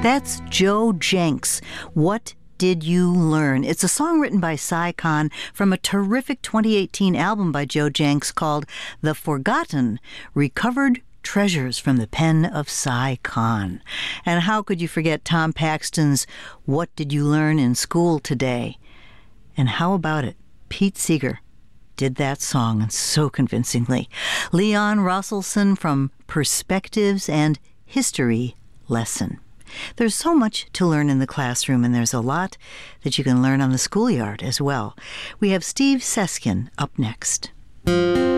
That's Joe Jencks. What did you learn? It's a song written by Cy Kahn from a terrific 2018 album by Joe Jencks called The Forgotten Recovered Treasures from the Pen of Cy Kahn. And how could you forget Tom Paxton's What Did You Learn in School Today? And how about it? Pete Seeger did that song, and so convincingly. Leon Rosselson from Perspectives and History Lesson. There's so much to learn in the classroom, and there's a lot that you can learn on the schoolyard as well. We have Steve Seskin up next.